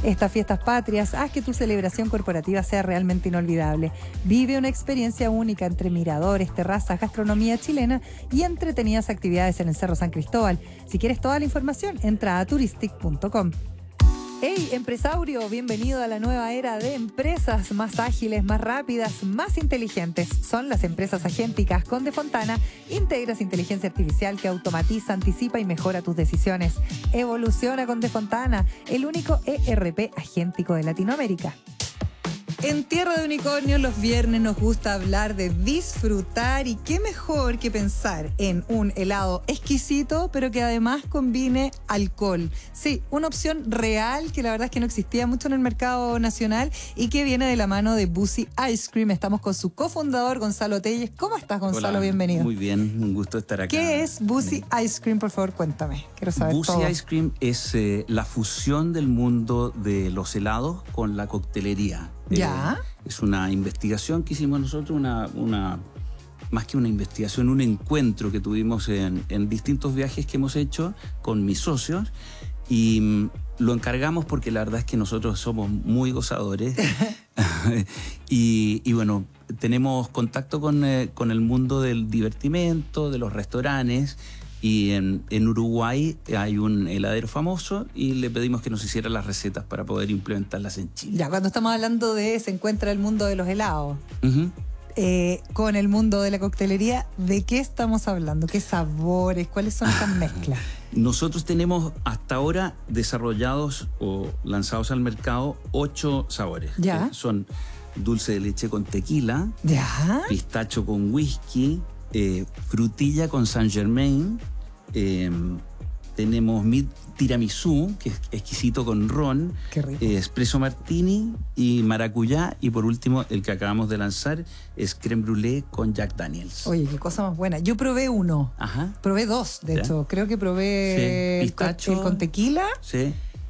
Estas fiestas patrias, haz que tu celebración corporativa sea realmente inolvidable. Vive una experiencia única entre miradores, terrazas, gastronomía chilena y entretenidas actividades en el Cerro San Cristóbal. Si quieres toda la información, entra a turistic.com. Hey, empresario, bienvenido a la nueva era de empresas más ágiles, más rápidas, más inteligentes. Son las empresas agénticas. Con Defontana integras inteligencia artificial que automatiza, anticipa y mejora tus decisiones. Evoluciona con Defontana, el único ERP agéntico de Latinoamérica. En Tierra de Unicornios los viernes nos gusta hablar de disfrutar y qué mejor que pensar en un helado exquisito pero que además combine alcohol. Sí, una opción real que la verdad es que no existía mucho en el mercado nacional y que viene de la mano de Bussi Ice Cream. Estamos con su cofundador Gonzalo Telles. ¿Cómo estás, Gonzalo? Hola, bienvenido. Muy bien, un gusto estar acá. ¿Qué es Bussi Ice Cream? Por favor, cuéntame. Quiero saber Bussi todo. Ice Cream es la fusión del mundo de los helados con la coctelería. ¿Ya? Es una investigación que hicimos nosotros, más que una investigación, un encuentro que tuvimos en distintos viajes que hemos hecho con mis socios y lo encargamos porque la verdad es que nosotros somos muy gozadores y bueno, tenemos contacto con el mundo del divertimento, de los restaurantes. Y en Uruguay hay un heladero famoso y le pedimos que nos hiciera las recetas para poder implementarlas en Chile. Ya, cuando estamos hablando de se encuentra el mundo de los helados, con el mundo de la coctelería, ¿de qué estamos hablando? ¿Qué sabores? ¿Cuáles son esas mezclas? Nosotros tenemos hasta ahora desarrollados o lanzados al mercado 8 sabores. Ya. Son dulce de leche con tequila, ¿Ya? pistacho con whisky, frutilla con Saint Germain, tenemos tiramisú, que es exquisito con ron, Qué rico. espresso martini y maracuyá, y por último el que acabamos de lanzar es crème brûlée con Jack Daniels. Oye, qué cosa más buena. Yo probé uno. Ajá. Probé dos, de ¿Ya? hecho. Creo que probé Sí, el pistacho. con tequila Sí.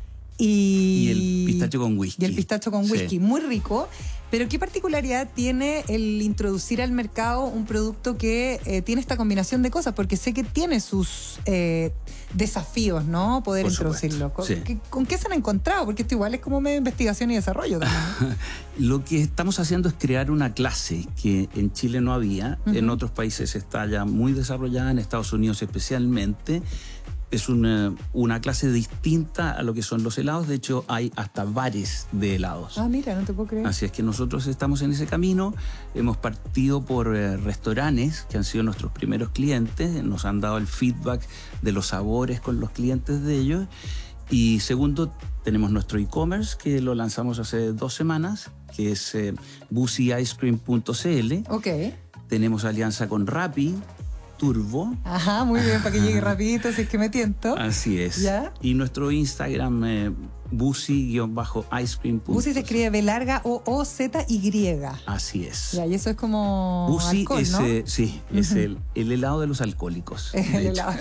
y el pistacho con whisky. Y el pistacho con whisky. Sí. Muy rico. Pero ¿qué particularidad tiene el introducir al mercado un producto que tiene esta combinación de cosas? Porque sé que tiene sus desafíos, ¿no? Poder Por introducirlo. supuesto, sí. ¿Con qué se han encontrado? Porque esto igual es como medio investigación y desarrollo también. Lo que estamos haciendo es crear una clase que en Chile no había, en otros países está ya muy desarrollada, en Estados Unidos especialmente. Es una clase distinta a lo que son los helados. De hecho, hay hasta bares de helados. Ah, mira, no te puedo creer. Así es que nosotros estamos en ese camino. Hemos partido por restaurantes que han sido nuestros primeros clientes. Nos han dado el feedback de los sabores con los clientes de ellos. Y segundo, tenemos nuestro e-commerce que lo lanzamos hace 2 semanas, que es busyicecream.cl. Ok. Tenemos alianza con Rappi, Turbo. Ajá, muy bien, para que llegue rapidito, si es que me tiento. Así es. ¿Ya? Y nuestro Instagram, busy-icecream. Bussi se escribe B larga O-O-Z-Y. Así es. Ya, y eso es como Bussi alcohol, es, ¿no? sí, es el helado de los alcohólicos. de El hecho. helado.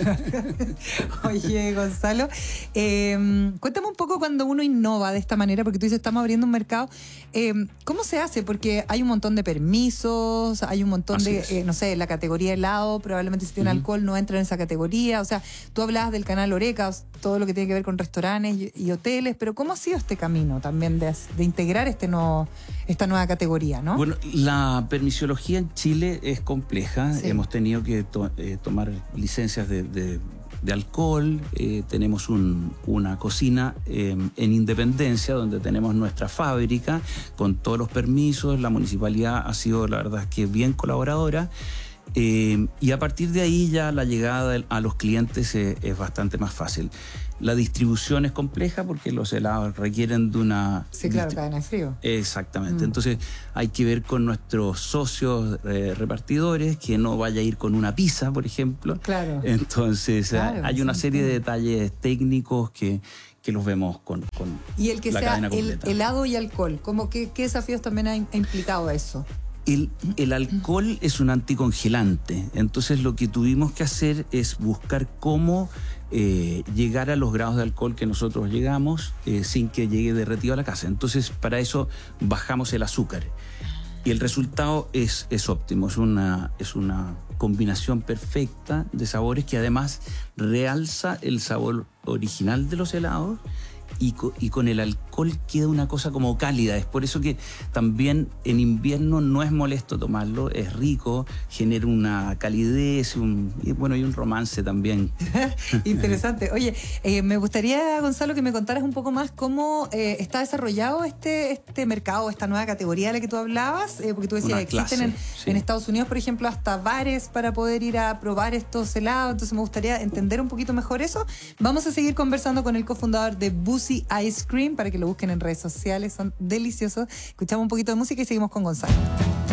Oye, Gonzalo, cuéntame un poco cuando uno innova de esta manera, porque tú dices, estamos abriendo un mercado. ¿Cómo se hace? Porque hay un montón de permisos, hay un montón Así de, es. no sé, la categoría helado, probablemente si tiene alcohol no entra en esa categoría. O sea, tú hablabas del canal Oreca, todo lo que tiene que ver con restaurantes y hoteles, pero ¿cómo ha sido este camino también de integrar esta nueva categoría, ¿no? Bueno, la permisología en Chile es compleja. Sí. Hemos tenido que tomar licencias de alcohol. Tenemos una cocina en Independencia, donde tenemos nuestra fábrica con todos los permisos. La municipalidad ha sido, la verdad, que bien colaboradora. Y a partir de ahí ya la llegada a los clientes es bastante más fácil. La distribución es compleja porque los helados requieren de una... Sí, claro, cadena de frío. Exactamente. Entonces hay que ver con nuestros socios repartidores que no vaya a ir con una pizza, por ejemplo. Claro. Entonces Claro, hay una sí, serie sí. de detalles técnicos que los vemos con Y el que la sea cadena completa. helado y alcohol, ¿qué desafíos también ha implicado eso? El alcohol es un anticongelante, entonces lo que tuvimos que hacer es buscar cómo llegar a los grados de alcohol que nosotros llegamos sin que llegue derretido a la casa. Entonces para eso bajamos el azúcar y el resultado es óptimo, es una combinación perfecta de sabores que además realza el sabor original de los helados y con el alcohol queda una cosa como cálida. Es por eso que también en invierno no es molesto tomarlo, es rico, genera una calidez y un romance también. Interesante. Oye, me gustaría, Gonzalo, que me contaras un poco más cómo está desarrollado este mercado, esta nueva categoría de la que tú hablabas, porque tú decías que existen en Estados Unidos, por ejemplo, hasta bares para poder ir a probar estos helados. Entonces me gustaría entender un poquito mejor eso. Vamos a seguir conversando con el cofundador de Boozy Ice Cream para que lo busquen en redes sociales, son deliciosos. Escuchamos un poquito de música y seguimos con Gonzalo.